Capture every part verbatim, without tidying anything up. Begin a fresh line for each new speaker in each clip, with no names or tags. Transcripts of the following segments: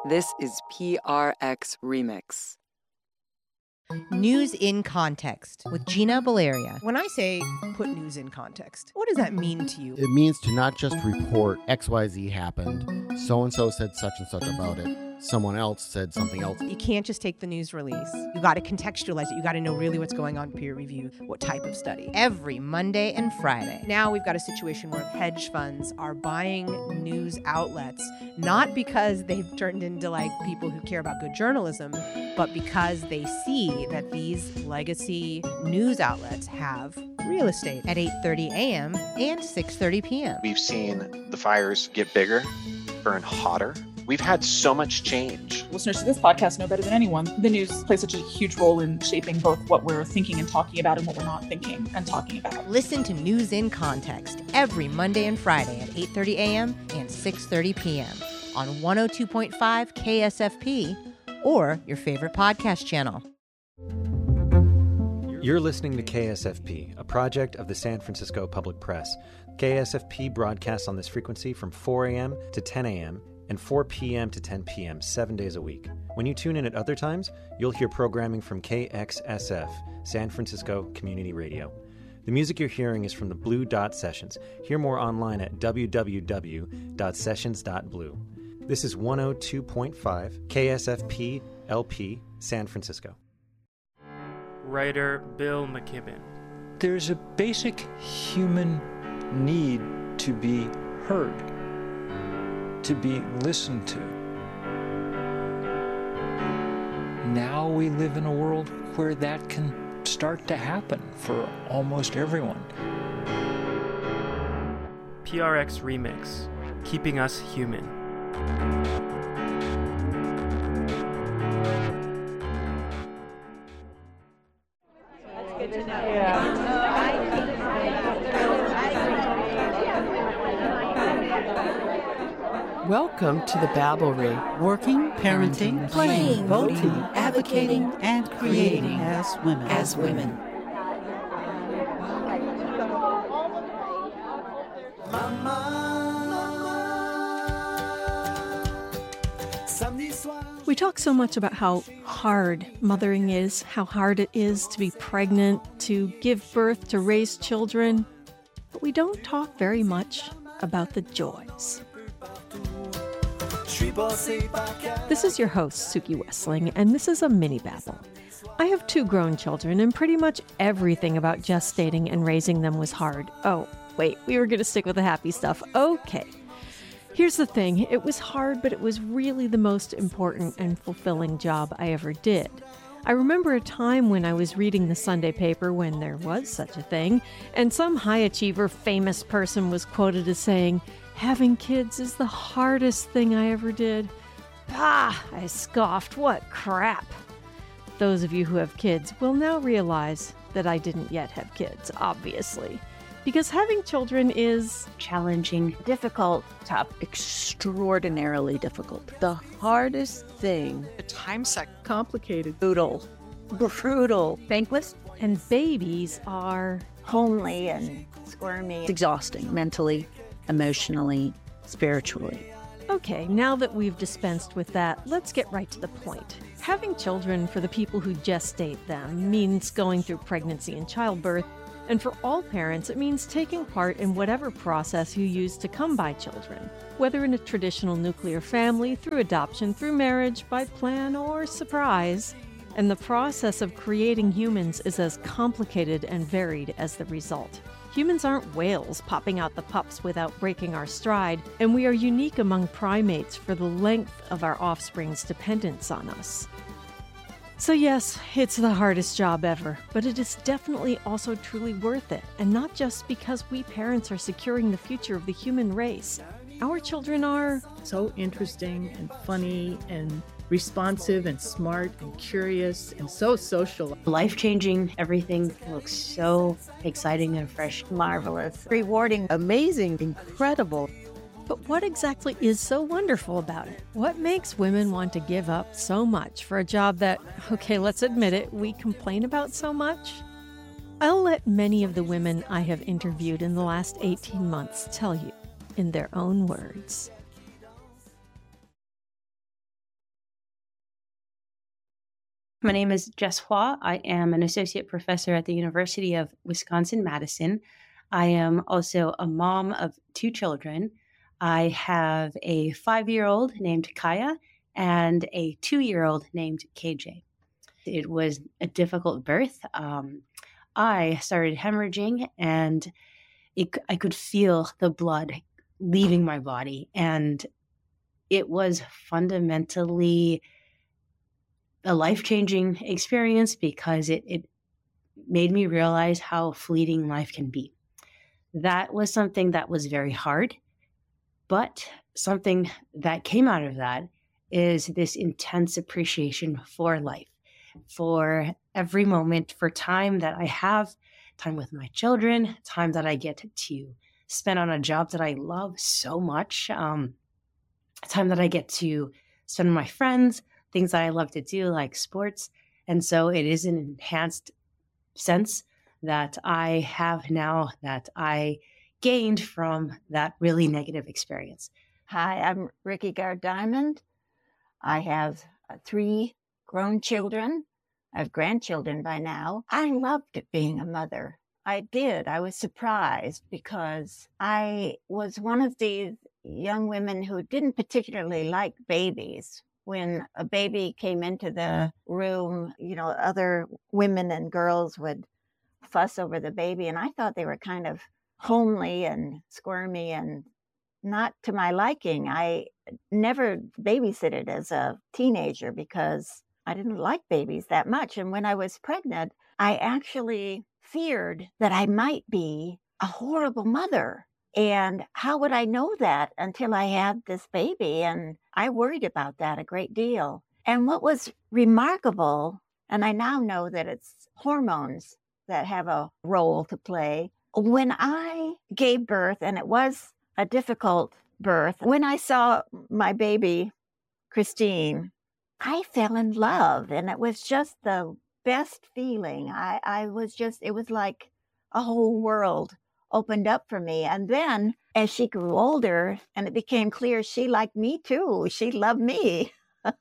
This is P R X Remix.
News in Context with Gina Valeria.
When I say put news in context, what does that mean to you?
It means to not just report X Y Z happened, so-and-so said such and such about it, someone else said something else.
You can't just take the news release. You got to contextualize it. You got to know really what's going on, peer review, what type of study.
Every Monday and Friday.
Now we've got a situation where hedge funds are buying news outlets, not because they've turned into like people who care about good journalism, but because they see that these legacy news outlets have real estate.
At eight thirty a.m. and six thirty p.m.
We've seen the fires get bigger, burn hotter. We've had so much change.
Listeners to this podcast know better than anyone. The news plays such a huge role in shaping both what we're thinking and talking about and what we're not thinking and talking about.
Listen to News in Context every Monday and Friday at eight thirty a.m. and six thirty p.m. on one oh two point five K S F P or your favorite podcast channel.
You're listening to K S F P, a project of the San Francisco Public Press. K S F P broadcasts on this frequency from four a.m. to ten a.m. and four p.m. to ten p.m. seven days a week. When you tune in at other times, you'll hear programming from K X S F, San Francisco Community Radio. The music you're hearing is from the Blue Dot Sessions. Hear more online at w w w dot sessions dot blue. This is one oh two point five K S F P L P, San Francisco.
Writer Bill McKibben.
There's a basic human need to be heard, to be listened to. Now we live in a world where that can start to happen for almost everyone.
P R X Remix, keeping us human.
Welcome to the Babblery. Working, parenting, playing, voting, advocating, and creating as women. As women.
We talk so much about how hard mothering is, how hard it is to be pregnant, to give birth, to raise children, but we don't talk very much about the joys. This is your host, Suki Wessling, and this is a mini babble. I have two grown children, and pretty much everything about gestating and raising them was hard. Oh, wait, we were going to stick with the happy stuff. Okay. Here's the thing. It was hard, but it was really the most important and fulfilling job I ever did. I remember a time when I was reading the Sunday paper when there was such a thing, and some high achiever, famous person was quoted as saying, "Having kids is the hardest thing I ever did." Bah, I scoffed. What crap. Those of you who have kids will now realize that I didn't yet have kids, obviously. Because having children is
challenging, difficult, tough, extraordinarily difficult. The hardest thing.
A time suck. Complicated.
Brutal. Brutal. Thankless.
And babies are
homely and squirmy. It's exhausting mentally, emotionally, spiritually.
Okay, now that we've dispensed with that, let's get right to the point. Having children for the people who gestate them means going through pregnancy and childbirth, and for all parents, it means taking part in whatever process you use to come by children, whether in a traditional nuclear family, through adoption, through marriage, by plan, or surprise. And the process of creating humans is as complicated and varied as the result. Humans aren't whales popping out the pups without breaking our stride, and we are unique among primates for the length of our offspring's dependence on us. So yes, it's the hardest job ever, but it is definitely also truly worth it, and not just because we parents are securing the future of the human race. Our children are
so interesting and funny and responsive and smart and curious and so social.
Life-changing. Everything looks so exciting and fresh, marvelous, rewarding, amazing, incredible.
But what exactly is so wonderful about it? What makes women want to give up so much for a job that, okay, let's admit it, we complain about so much? I'll let many of the women I have interviewed in the last eighteen months tell you in their own words.
My name is Jess Hua. I am an associate professor at the University of Wisconsin-Madison. I am also a mom of two children. I have a five-year-old named Kaya and a two-year-old named K J. It was a difficult birth. Um, I started hemorrhaging, and it, I could feel the blood leaving my body. And it was fundamentally a life-changing experience because it, it made me realize how fleeting life can be. That was something that was very hard, but something that came out of that is this intense appreciation for life, for every moment, for time that I have, time with my children, time that I get to spend on a job that I love so much, um, time that I get to spend with my friends, things that I love to do like sports. And so it is an enhanced sense that I have now that I gained from that really negative experience.
Hi, I'm Ricky Gard Diamond. I have three grown children. I have grandchildren by now. I loved being a mother. I did. I was surprised because I was one of these young women who didn't particularly like babies. When a baby came into the room, you know, other women and girls would fuss over the baby, and I thought they were kind of homely and squirmy and not to my liking. I never babysitted as a teenager because I didn't like babies that much. And when I was pregnant, I actually feared that I might be a horrible mother. And how would I know that until I had this baby? And I worried about that a great deal. And what was remarkable, and I now know that it's hormones that have a role to play. When I gave birth, and it was a difficult birth, when I saw my baby, Christine, I fell in love, and it was just the best feeling. I, I was just, it was like a whole world opened up for me. And then as she grew older and it became clear she liked me too, she loved me.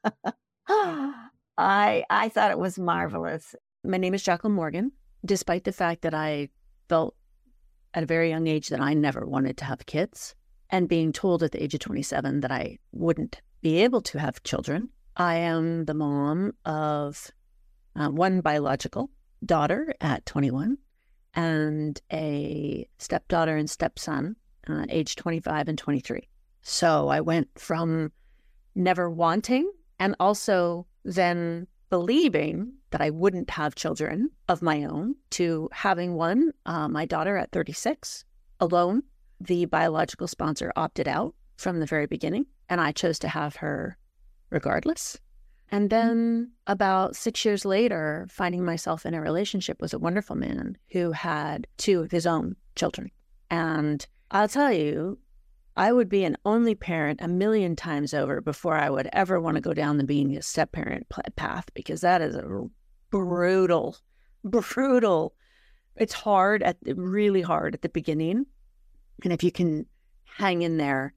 I I thought it was marvelous.
My name is Jacqueline Morgan. Despite the fact that I felt at a very young age that I never wanted to have kids, and being told at the age of twenty-seven that I wouldn't be able to have children, I am the mom of uh, one biological daughter at twenty-one and a stepdaughter and stepson uh, at age twenty-five and twenty-three. So I went from never wanting and also then believing that I wouldn't have children of my own to having one, uh, my daughter at thirty-six, alone. The biological sponsor opted out from the very beginning, and I chose to have her regardless. And then about six years later, finding myself in a relationship with a wonderful man who had two of his own children. And I'll tell you, I would be an only parent a million times over before I would ever want to go down the being a step-parent path, because that is a brutal, brutal, it's hard, at really hard at the beginning. And if you can hang in there,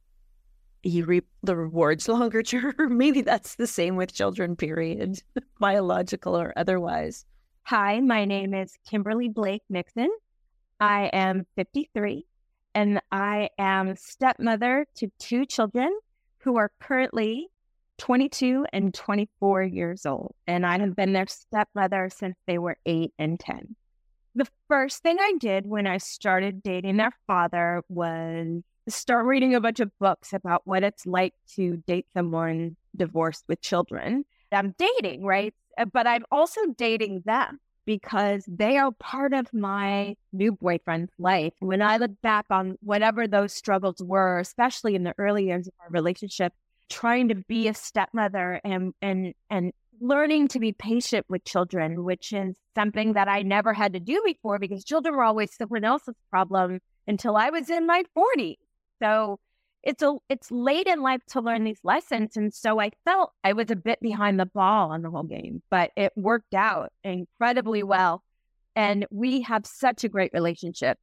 you reap the rewards longer term. Maybe that's the same with children, period, biological or otherwise.
Hi, my name is Kimberly Blake Nixon. I am fifty-three, and I am stepmother to two children who are currently twenty-two and twenty-four years old. And I have been their stepmother since they were eight and ten. The first thing I did when I started dating their father was start reading a bunch of books about what it's like to date someone divorced with children. I'm dating, right? But I'm also dating them because they are part of my new boyfriend's life. When I look back on whatever those struggles were, especially in the early years of our relationship, trying to be a stepmother and and and learning to be patient with children, which is something that I never had to do before because children were always someone else's problem until I was in my forties. So it's a it's late in life to learn these lessons. And so I felt I was a bit behind the ball on the whole game, but it worked out incredibly well. And we have such a great relationship.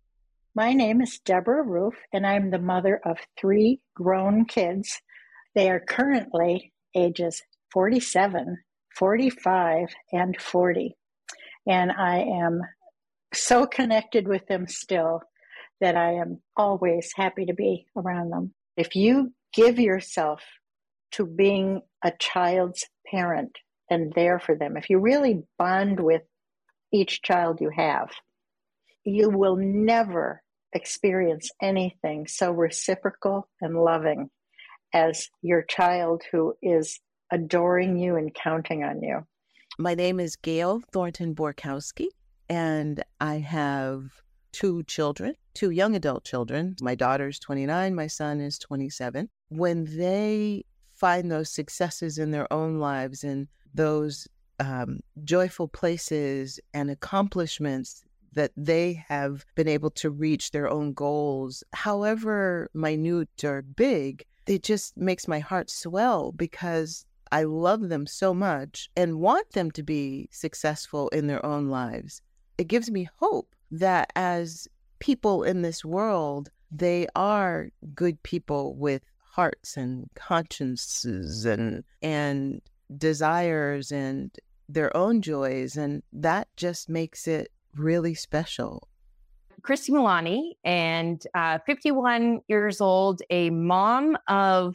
My name is Deborah Roof, and I'm the mother of three grown kids. They are currently ages forty-seven, forty-five and forty. And I am so connected with them still that I am always happy to be around them. If you give yourself to being a child's parent and there for them, if you really bond with each child you have, you will never experience anything so reciprocal and loving as your child who is adoring you and counting on you.
My name is Gail Thornton Borkowski, and I have two children, two young adult children. My daughter's twenty-nine, my son is twenty-seven. When they find those successes in their own lives and those um, joyful places and accomplishments that they have been able to reach their own goals, however minute or big, it just makes my heart swell because I love them so much and want them to be successful in their own lives. It gives me hope that as people in this world, they are good people with hearts and consciences and and desires and their own joys, and that just makes it really special.
Christy Milani, and uh, fifty-one years old, a mom of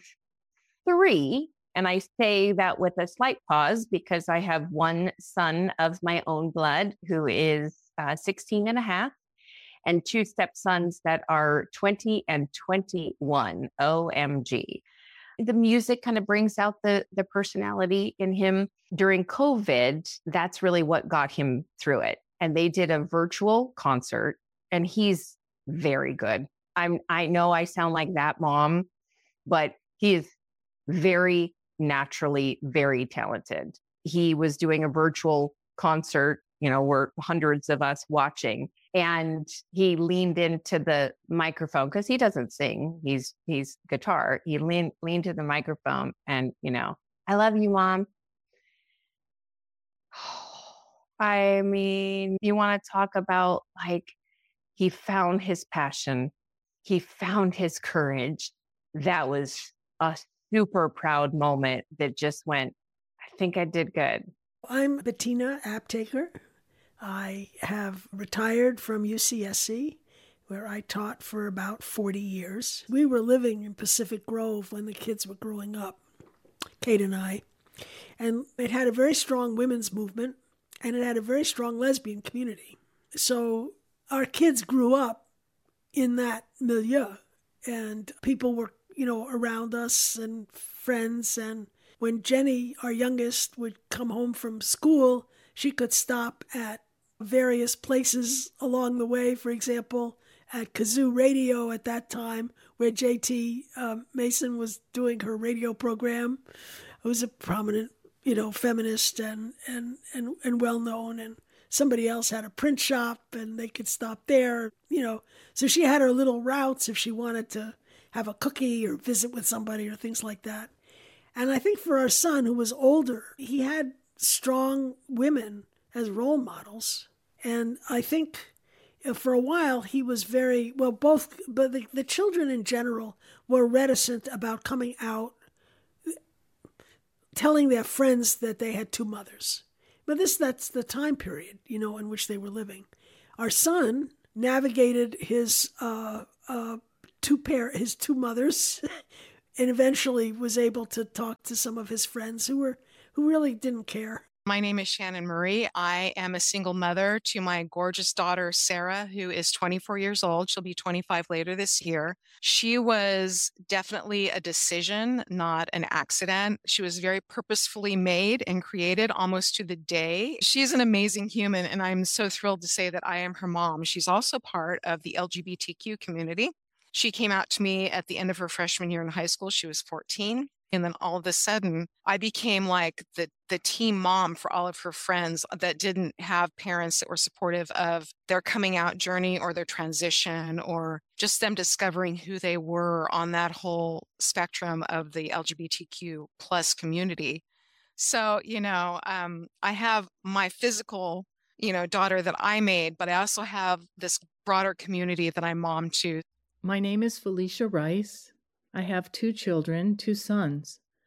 three. And I say that with a slight pause because I have one son of my own blood who is uh, sixteen and a half, and two stepsons that are twenty and twenty-one. O M G. The music kind of brings out the, the personality in him. During COVID, that's really what got him through it. And they did a virtual concert, and he's very good. I'm, I know I sound like that mom, but he is very naturally very talented. He was doing a virtual concert, you know, where hundreds of us watching, and he leaned into the microphone because he doesn't sing. He's, he's guitar. He leaned, leaned to the microphone and, you know, I love you, Mom. I mean, you want to talk about like, he found his passion. He found his courage. That was a super proud moment that just went, I think I did good.
I'm Bettina Aptaker. I have retired from U C S C, where I taught for about forty years. We were living in Pacific Grove when the kids were growing up, Kate and I. And it had a very strong women's movement, and it had a very strong lesbian community. So our kids grew up in that milieu, and people were, you know, around us and friends. And when Jenny, our youngest, would come home from school, she could stop at various places along the way. For example, at Kazoo Radio at that time, where J T um, Mason was doing her radio program, who was a prominent, you know, feminist and, and, and, and well-known. And somebody else had a print shop, and they could stop there, you know. So she had her little routes if she wanted to have a cookie or visit with somebody or things like that. And I think for our son, who was older, he had strong women as role models. And I think for a while he was very, well, both, but the, the children in general were reticent about coming out, telling their friends that they had two mothers. But this, that's the time period, you know, in which they were living. Our son navigated his uh, uh, two pair, his two mothers, and eventually was able to talk to some of his friends who were, who really didn't care.
My name is Shannon Murray. I am a single mother to my gorgeous daughter, Sarah, who is twenty-four years old. She'll be twenty-five later this year. She was definitely a decision, not an accident. She was very purposefully made and created almost to the day. She's an amazing human, and I'm so thrilled to say that I am her mom. She's also part of the L G B T Q community. She came out to me at the end of her freshman year in high school. She was fourteen. And then all of a sudden, I became like the, the team mom for all of her friends that didn't have parents that were supportive of their coming out journey or their transition, or just them discovering who they were on that whole spectrum of the L G B T Q plus community. So, you know, um, I have my physical, you know, daughter that I made, but I also have this broader community that I mom to.
My name is Felicia Rice. I have two children, two sons.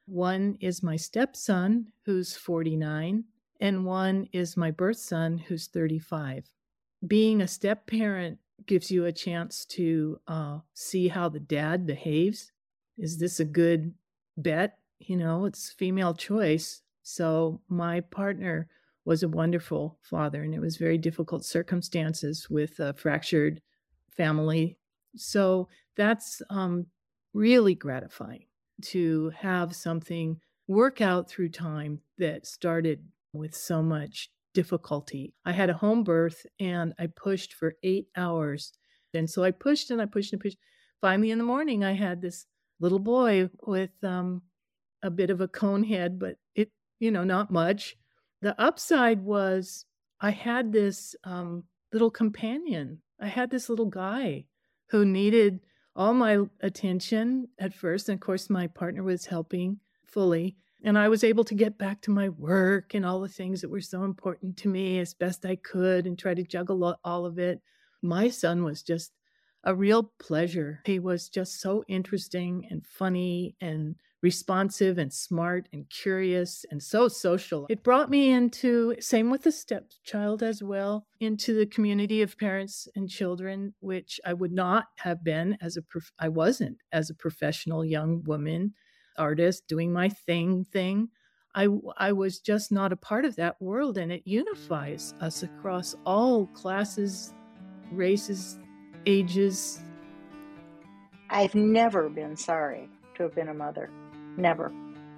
One is my stepson, who's forty-nine, and one is my birth son, who's thirty-five. Being a step parent gives you a chance to uh, see how the dad behaves. Is this a good bet? You know, it's female choice. So my partner was a wonderful father, and it was very difficult circumstances with a fractured family. So that's um, really gratifying to have something work out through time that started with so much difficulty. I had a home birth and I pushed for eight hours. And so I pushed and I pushed and pushed. Finally in the morning, I had this little boy with um, a bit of a cone head, but it, you know, not much. The upside was I had this um, little companion. I had this little guy who needed all my attention at first. And of course, my partner was helping fully. And I was able to get back to my work and all the things that were so important to me as best I could and try to juggle all of it. My son was just a real pleasure. He was just so interesting and funny and responsive and smart and curious and so social. It brought me into, same with the stepchild as well, into the community of parents and children, which I would not have been as a, prof- I wasn't as a professional young woman, artist, doing my thing thing. I, I was just not a part of that world, and it unifies us across all classes, races, ages.
I've never been sorry to have been a mother. Never.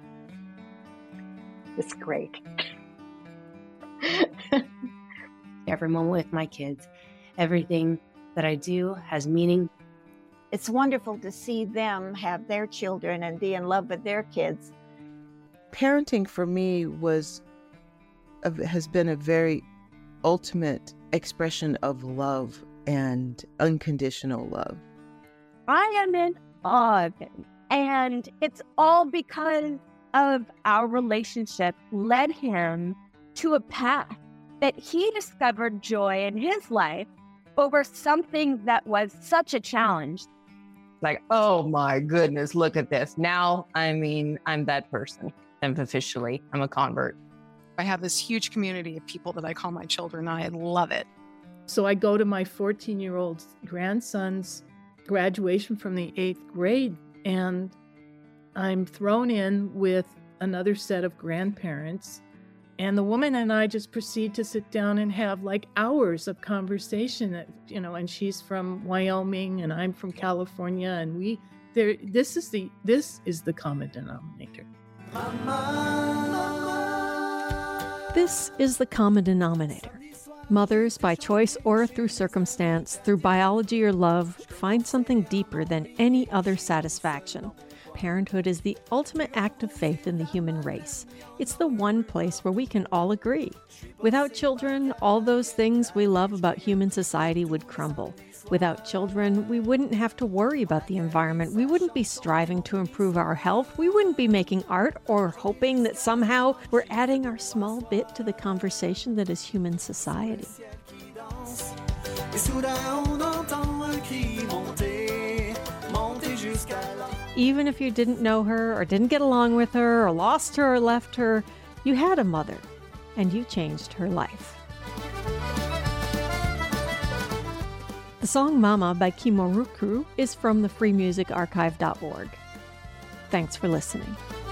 It's great.
Every moment with my kids, everything that I do has meaning.
It's wonderful to see them have their children and be in love with their kids.
Parenting for me was a, has been a very ultimate expression of love and unconditional love.
I am in awe of him. And it's all because of our relationship led him to a path that he discovered joy in his life over something that was such a challenge.
Like, oh my goodness, look at this. Now, I mean, I'm that person. I'm officially, I'm a convert.
I have this huge community of people that I call my children. I love it.
So I go to my fourteen-year-old grandson's graduation from the eighth grade, and I'm thrown in with another set of grandparents. And the woman and I just proceed to sit down and have like hours of conversation that, you know, and she's from Wyoming and I'm from California. And we, there, this is the, this is the common denominator.
This is the common denominator. Mothers, by choice or through circumstance, through biology or love, find something deeper than any other satisfaction. Parenthood is the ultimate act of faith in the human race. It's the one place where we can all agree. Without children, all those things we love about human society would crumble. Without children, we wouldn't have to worry about the environment. We wouldn't be striving to improve our health. We wouldn't be making art or hoping that somehow we're adding our small bit to the conversation that is human society. Even if you didn't know her or didn't get along with her or lost her or left her, you had a mother and you changed her life. The song Mama by Kimoruku is from the free music archive dot org. Thanks for listening.